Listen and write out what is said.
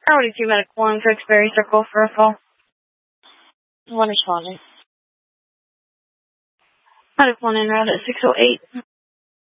Priority 2 Medical 1, Cokesbury Circle for a call. One responding. Medical 1 in route at 608.